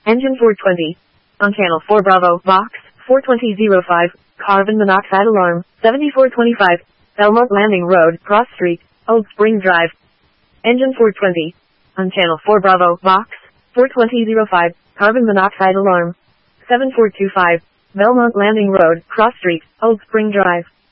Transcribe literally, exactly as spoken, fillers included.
Engine four twenty. On channel four Bravo, Vox, four twenty oh five, carbon monoxide alarm, seventy-four twenty-five, Belmont Landing Road, Cross Street, Old Spring Drive. Engine four twenty. On channel four Bravo, Vox, four twenty oh five, carbon monoxide alarm, seven four two five, Belmont Landing Road, Cross Street, Old Spring Drive.